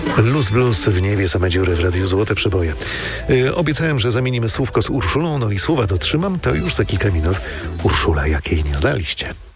Luz Blues w niebie, same dziury w Radiu Złote Przeboje. Obiecałem, że zamienimy słówko z Urszulą, no i słowa dotrzymam, to już za kilka minut Urszula, jakiej nie znaliście.